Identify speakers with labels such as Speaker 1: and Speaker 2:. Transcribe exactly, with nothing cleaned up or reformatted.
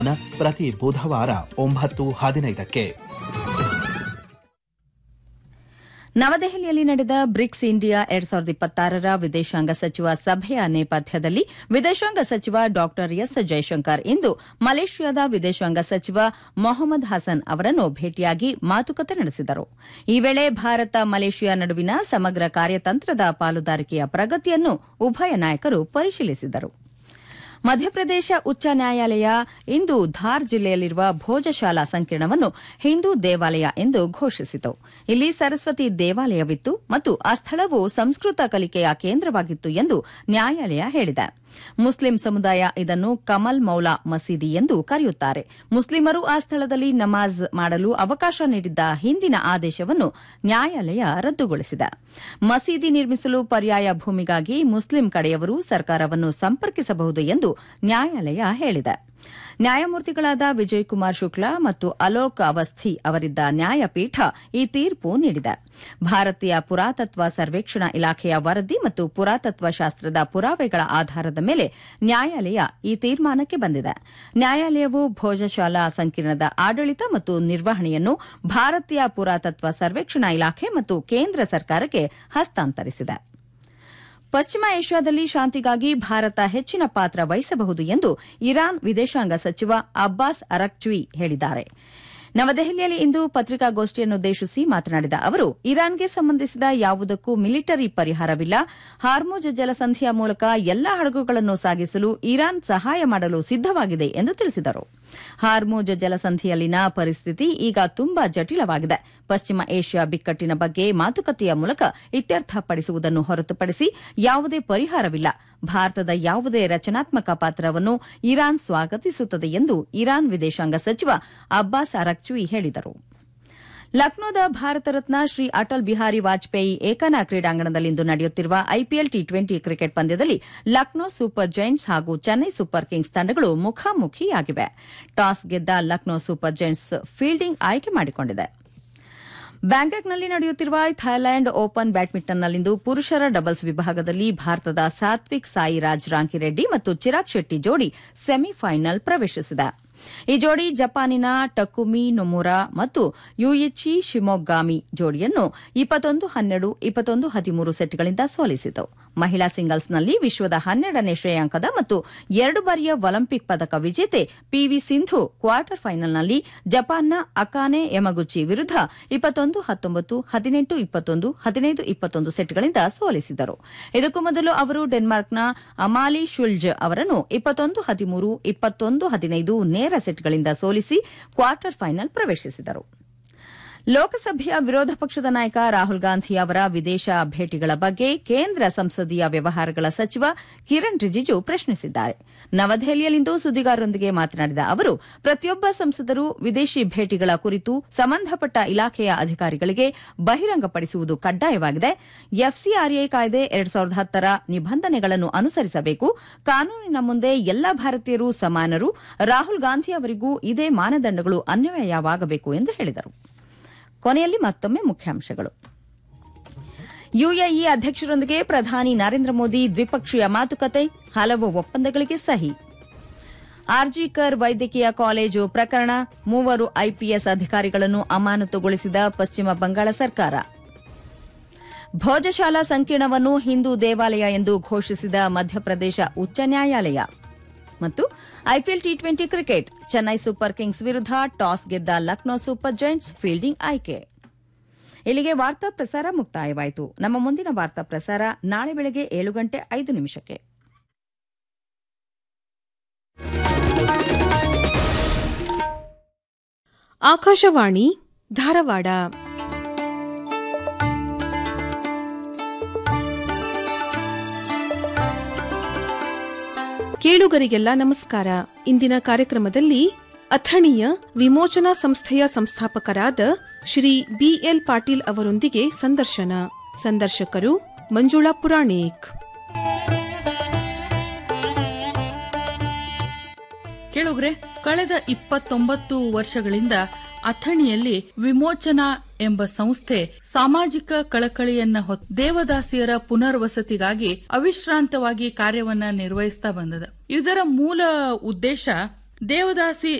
Speaker 1: ಪ್ರತಿ ಬುಧವಾರ ಒಂಬತ್ತು ಹದಿನೈದಕ್ಕೆ.
Speaker 2: ನವದೆಹಲಿಯಲ್ಲಿ ನಡೆದ ಬ್ರಿಕ್ಸ್ ಇಂಡಿಯಾ ಎರಡ್ ಸಾವಿರದ ಇಪ್ಪತ್ತಾರರ ವಿದೇಶಾಂಗ ಸಚಿವ ಸಭೆಯ ನೇಪಥ್ಯದಲ್ಲಿ ವಿದೇಶಾಂಗ ಸಚಿವ ಡಾ ಎಸ್ ಜೈಶಂಕರ್ ಇಂದು ಮಲೇಷ್ಯಾದ ವಿದೇಶಾಂಗ ಸಚಿವ ಮೊಹಮ್ಮದ್ ಹಸನ್ ಅವರನ್ನು ಭೇಟಿಯಾಗಿ ಮಾತುಕತೆ ನಡೆಸಿದರು. ಈ ವೇಳೆ ಭಾರತ ಮಲೇಷ್ಯಾ ನಡುವಿನ ಸಮಗ್ರ ಕಾರ್ಯತಂತ್ರದ ಪಾಲುದಾರಿಕೆಯ ಪ್ರಗತಿಯನ್ನು ಉಭಯ ನಾಯಕರು ಪರಿಶೀಲಿಸಿದರು. ಮಧ್ಯಪ್ರದೇಶ ಉಚ್ಚ ನ್ಯಾಯಾಲಯ ಇಂದು ಧಾರ್ ಜಿಲ್ಲೆಯಲ್ಲಿರುವ ಭೋಜಶಾಲಾ ಸಂಕೀರ್ಣವನ್ನು ಹಿಂದೂ ದೇವಾಲಯ ಎಂದು ಘೋಷಿಸಿತು. ಇಲ್ಲಿ ಸರಸ್ವತಿ ದೇವಾಲಯವಿತ್ತು ಮತ್ತು ಆ ಸ್ಥಳವು ಸಂಸ್ಕೃತ ಕಲಿಕೆಯ ಕೇಂದ್ರವಾಗಿತ್ತು ಎಂದು ನ್ಯಾಯಾಲಯ ಹೇಳಿದೆ. ಮುಸ್ಲಿಂ ಸಮುದಾಯ ಇದನ್ನು ಕಮಲ್ ಮೌಲಾ ಮಸೀದಿ ಎಂದು ಕರೆಯುತ್ತಾರೆ. ಮುಸ್ಲಿಮರು ಆ ಸ್ಥಳದಲ್ಲಿ ನಮಾಜ್ ಮಾಡಲು ಅವಕಾಶ ನೀಡಿದ್ದ ಹಿಂದಿನ ಆದೇಶವನ್ನು ನ್ಯಾಯಾಲಯ ರದ್ದುಗೊಳಿಸಿದೆ. ಮಸೀದಿ ನಿರ್ಮಿಸಲು ಪರ್ಯಾಯ ಭೂಮಿಗಾಗಿ ಮುಸ್ಲಿಂ ಕಡೆಯವರು ಸರ್ಕಾರವನ್ನು ಸಂಪರ್ಕಿಸಬಹುದು ಎಂದು ನ್ಯಾಯಾಲಯ ಹೇಳಿದೆ. ನ್ಯಾಯಮೂರ್ತಿಗಳಾದ ವಿಜಯ್ ಕುಮಾರ್ ಶುಕ್ಲಾ ಮತ್ತು ಅಲೋಕ್ ಅವಸ್ಥಿ ಅವರಿದ್ದ ನ್ಯಾಯಪೀಠ ಈ ತೀರ್ಪು ನೀಡಿದೆ. ಭಾರತೀಯ ಪುರಾತತ್ವ ಸರ್ವೇಕ್ಷಣಾ ಇಲಾಖೆಯ ವರದಿ ಮತ್ತು ಪುರಾತತ್ವ ಶಾಸ್ತ್ರದ ಪುರಾವೆಗಳ ಆಧಾರದ ಮೇಲೆ ನ್ಯಾಯಾಲಯ ಈ ತೀರ್ಮಾನಕ್ಕೆ ಬಂದಿದೆ. ನ್ಯಾಯಾಲಯವು ಭೋಜಶಾಲಾ ಸಂಕೀರ್ಣದ ಆಡಳಿತ ಮತ್ತು ನಿರ್ವಹಣೆಯನ್ನು ಭಾರತೀಯ ಪುರಾತತ್ವ ಸರ್ವೇಕ್ಷಣಾ ಇಲಾಖೆ ಮತ್ತು ಕೇಂದ್ರ ಸರ್ಕಾರಕ್ಕೆ ಹಸ್ತಾಂತರಿಸಿದೆ. ಪಶ್ಚಿಮ ಏಷ್ಯಾದಲ್ಲಿ ಶಾಂತಿಗಾಗಿ ಭಾರತ ಹೆಚ್ಚಿನ ಪಾತ್ರ ವಹಿಸಬಹುದು ಎಂದು ಇರಾನ್ ವಿದೇಶಾಂಗ ಸಚಿವ ಅಬ್ಬಾಸ್ ಅರಕ್ಚಿ ಹೇಳಿದ್ದಾರೆ. ನವದೆಹಲಿಯಲ್ಲಿ ಇಂದು ಪತ್ರಿಕಾಗೋಷ್ಠಿಯನ್ನುದ್ದೇಶಿಸಿ ಮಾತನಾಡಿದ ಅವರು, ಇರಾನ್ಗೆ ಸಂಬಂಧಿಸಿದ ಯಾವುದಕ್ಕೂ ಮಿಲಿಟರಿ ಪರಿಹಾರವಿಲ್ಲ. ಹಾರ್ಮುಜ್ ಜಲಸಂಧಿಯ ಮೂಲಕ ಎಲ್ಲಾ ಹಡಗುಗಳನ್ನು ಸಾಗಿಸಲು ಇರಾನ್ ಸಹಾಯ ಮಾಡಲು ಸಿದ್ದವಾಗಿದೆ ಎಂದು ತಿಳಿಸಿದರು. ಹಾರ್ಮುಜ್ ಜಲಸಂಧಿಯಲ್ಲಿನ ಪರಿಸ್ಥಿತಿ ಈಗ ತುಂಬಾ ಜಟಿಲವಾಗಿದೆ. ಪಶ್ಚಿಮ ಏಷ್ಯಾ ಬಿಕ್ಕಟ್ಟಿನ ಬಗ್ಗೆ ಮಾತುಕತೆಯ ಮೂಲಕ ಇತ್ಯರ್ಥಪಡಿಸುವುದನ್ನು ಹೊರತುಪಡಿಸಿ ಯಾವುದೇ ಪರಿಹಾರವಿಲ್ಲ. ಭಾರತದ ಯಾವುದೇ ರಚನಾತ್ಮಕ ಪಾತ್ರವನ್ನು ಇರಾನ್ ಸ್ವಾಗತಿಸುತ್ತದೆ ಎಂದು ಇರಾನ್ ವಿದೇಶಾಂಗ ಸಚಿವ ಅಬ್ಬಾಸ್ ಅರಕ್ಚಿ ಹೇಳಿದರು. ಲಕ್ನೋದ ಭಾರತ ರತ್ನ ಶ್ರೀ ಅಟಲ್ ಬಿಹಾರಿ ವಾಜಪೇಯಿ ಏಕನಾ ಕ್ರೀಡಾಂಗಣದಲ್ಲಿಂದು ನಡೆಯುತ್ತಿರುವ ಐಪಿಎಲ್ ಟಿ ಟ್ವೆಂಟಿ ಕ್ರಿಕೆಟ್ ಪಂದ್ಯದಲ್ಲಿ ಲಕ್ನೋ ಸೂಪರ್ ಜೈಂಟ್ಸ್ ಹಾಗೂ ಚೆನ್ನೈ ಸೂಪರ್ ಕಿಂಗ್ಸ್ ತಂಡಗಳು ಮುಖಾಮುಖಿಯಾಗಿವೆ. ಟಾಸ್ ಗೆದ್ದ ಲಕ್ನೋ ಸೂಪರ್ ಜೈಂಟ್ಸ್ ಫೀಲ್ಡಿಂಗ್ ಆಯ್ಕೆ ಮಾಡಿಕೊಂಡಿದೆ. ಬ್ಯಾಂಕಾಕ್ನಲ್ಲಿ ನಡೆಯುತ್ತಿರುವ ಥೈಲ್ಯಾಂಡ್ ಓಪನ್ ಬ್ಯಾಡ್ಮಿಂಟನ್ನಲ್ಲಿಂದು ಪುರುಷರ ಡಬಲ್ಸ್ ವಿಭಾಗದಲ್ಲಿ ಭಾರತದ ಸಾತ್ವಿಕ್ ಸಾಯಿರಾಜ್ ರಾಂಕಿರೆಡ್ಡಿ ಮತ್ತು ಚಿರಾಗ್ ಶೆಟ್ಟಿ ಜೋಡಿ ಸೆಮಿಫೈನಲ್ ಪ್ರವೇಶಿಸಿದೆ. ಈ ಜೋಡಿ ಜಪಾನಿನ ಟಕುಮಿ ನೊಮುರಾ ಮತ್ತು ಯುಯಿಚಿ ಶಿಮೊಗ್ಗಾಮಿ ಜೋಡಿಯನ್ನು ಇಪ್ಪತ್ತೊಂದು ಹನ್ನೆರಡು ಇಪ್ಪತ್ತೊಂದು ಹದಿಮೂರು ಸೆಟ್ಗಳಿಂದ ಸೋಲಿಸಿತು. ಮಹಿಳಾ ಸಿಂಗಲ್ಸ್ನಲ್ಲಿ ವಿಶ್ವದ ಹನ್ನೆರಡನೇ ಶ್ರೇಯಾಂಕದ ಮತ್ತು ಎರಡು ಬಾರಿಯ ಒಲಿಂಪಿಕ್ ಪದಕ ವಿಜೇತೆ ಪಿವಿ ಸಿಂಧು ಕ್ವಾರ್ಟರ್ ಫೈನಲ್ನಲ್ಲಿ ಜಪಾನ್ನ ಅಕಾನೆ ಯಮಗುಚಿ ವಿರುದ್ಧ ಇಪ್ಪತ್ತೊಂದು ಹತ್ತೊಂಬತ್ತು ಹದಿನೆಂಟು ಇಪ್ಪತ್ತೊಂದು ಹದಿನೈದು ಇಪ್ಪತ್ತೊಂದು ಸೆಟ್ಗಳಿಂದ ಸೋಲಿಸಿದರು. ಇದಕ್ಕೂ ಮೊದಲು ಅವರು ಡೆನ್ಮಾರ್ಕ್ನ ಅಮಾಲಿ ಶುಲ್ಜ್ ಅವರನ್ನು ಇಪ್ಪತ್ತೊಂದು ಹದಿಮೂರು ಇಪ್ಪತ್ತೊಂದು ಹದಿನೈದು ನೇರ ಸೆಟ್ಗಳಿಂದ ಸೋಲಿಸಿ ಕ್ವಾರ್ಟರ್ ಫೈನಲ್ ಪ್ರವೇಶಿಸಿದರು. ಲೋಕಸಭೆಯ ವಿರೋಧ ಪಕ್ಷದ ನಾಯಕ ರಾಹುಲ್ ಗಾಂಧಿ ಅವರ ವಿದೇಶ ಭೇಟಿಗಳ ಬಗ್ಗೆ ಕೇಂದ್ರ ಸಂಸದೀಯ ವ್ಯವಹಾರಗಳ ಸಚಿವ ಕಿರಣ್ ರಿಜಿಜು ಪ್ರಶ್ನಿಸಿದ್ದಾರೆ. ನವದೆಹಲಿಯಲ್ಲಿಂದು ಸುದ್ದಿಗಾರರೊಂದಿಗೆ ಮಾತನಾಡಿದ ಅವರು, ಪ್ರತಿಯೊಬ್ಬ ಸಂಸದರು ವಿದೇಶಿ ಭೇಟಿಗಳ ಕುರಿತು ಸಂಬಂಧಪಟ್ಟ ಇಲಾಖೆಯ ಅಧಿಕಾರಿಗಳಿಗೆ ಬಹಿರಂಗಪಡಿಸುವುದು ಕಡ್ಡಾಯವಾಗಿದೆ. ಎಫ್ಸಿಆರ್ಎ ಕಾಯ್ದೆ ಎರಡ್ ಸಾವಿರದ ಹತ್ತರ ನಿಬಂಧನೆಗಳನ್ನು ಅನುಸರಿಸಬೇಕು. ಕಾನೂನಿನ ಮುಂದೆ ಎಲ್ಲಾ ಭಾರತೀಯರು ಸಮಾನರು. ರಾಹುಲ್ ಗಾಂಧಿ ಅವರಿಗೂ ಇದೇ ಮಾನದಂಡಗಳು ಅನ್ವಯವಾಗಬೇಕು ಎಂದು ಹೇಳಿದರು. ಕೊನೆಯಲ್ಲಿ ಮತ್ತೊಮ್ಮೆ ಮುಖ್ಯಾಂಶಗಳು. ಯುಎಇ ಅಧ್ಯಕ್ಷರೊಂದಿಗೆ ಪ್ರಧಾನಿ ನರೇಂದ್ರ ಮೋದಿ ದ್ವಿಪಕ್ಷೀಯ ಮಾತುಕತೆ, ಹಲವು ಒಪ್ಪಂದಗಳಿಗೆ ಸಹಿ. ಆರ್ಜಿಕರ್ ವೈದ್ಯಕೀಯ ಕಾಲೇಜು ಪ್ರಕರಣ, ಮೂವರು ಐಪಿಎಸ್ ಅಧಿಕಾರಿಗಳನ್ನು ಅಮಾನತುಗೊಳಿಸಿದ ಪಶ್ಚಿಮ ಬಂಗಾಳ ಸರ್ಕಾರ. ಭೋಜಶಾಲಾ ಸಂಕೀರ್ಣವನ್ನು ಹಿಂದೂ ದೇವಾಲಯ ಎಂದು ಘೋಷಿಸಿದ ಮಧ್ಯಪ್ರದೇಶ ಉಚ್ಚ ನ್ಯಾಯಾಲಯ. ಮತ್ತು IPL T twenty cricket, Chennai super Kings ವಿರುದ್ಧ ಟಾಸ್ ಗೆದ್ದ ಲಕ್ನೋ ಸೂಪರ್ ಜೈಂಟ್ಸ್ ಫೀಲ್ಡಿಂಗ್ ಆಯ್ಕೆ. ಇಲ್ಲಿಗೆ ವಾರ್ತಾ ಪ್ರಸಾರ ಮುಕ್ತಾಯವಾಯಿತು. ನಮ್ಮ ಮುಂದಿನ ವಾರ್ತಾ ಪ್ರಸಾರ ನಾಳೆ ಬೆಳಗ್ಗೆ ಏಳು ಗಂಟೆ ಐದು ನಿಮಿಷಕ್ಕೆ.
Speaker 3: ಆಕಾಶವಾಣಿ ಧಾರವಾಡ. ಕೇಳುಗರಿಗೆಲ್ಲ ನಮಸ್ಕಾರ. ಇಂದಿನ ಕಾರ್ಯಕ್ರಮದಲ್ಲಿ ಅಥಣಿಯ ವಿಮೋಚನಾ ಸಂಸ್ಥೆಯ ಸಂಸ್ಥಾಪಕರಾದ ಶ್ರೀ ಬಿಎಲ್ ಪಾಟೀಲ್ ಅವರೊಂದಿಗೆ ಸಂದರ್ಶನ. ಸಂದರ್ಶಕರು ಮಂಜುಳಾ ಪುರಾಣಿಕ್.
Speaker 4: ಕೇಳುಗ್ರೆ, ಕಳೆದ ಇಪ್ಪತ್ತೊಂಬತ್ತು ವರ್ಷಗಳಿಂದ ಅಥಣಿಯಲ್ಲಿ ವಿಮೋಚನಾ ಎಂಬ ಸಂಸ್ಥೆ ಸಾಮಾಜಿಕ ಕಳಕಳಿಯನ್ನ ಹೊತ್ತು ದೇವದಾಸಿಯರ ಪುನರ್ವಸತಿಗಾಗಿ ಅವಿಶ್ರಾಂತವಾಗಿ ಕಾರ್ಯವನ್ನ ನಿರ್ವಹಿಸ್ತಾ ಬಂದದ. ಇದರ ಮೂಲ ಉದ್ದೇಶ ದೇವದಾಸಿ